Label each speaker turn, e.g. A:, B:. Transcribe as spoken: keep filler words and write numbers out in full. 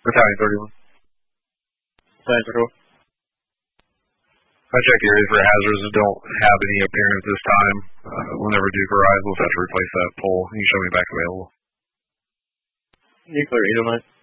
A: Battalion thirty-one.
B: Battalion thirty-one.
A: I checked areas for hazards that don't have any appearance this time. Uh, whenever Duke arrives, we'll have to replace that pole. You can show me back available.
B: Nuclear Edomite.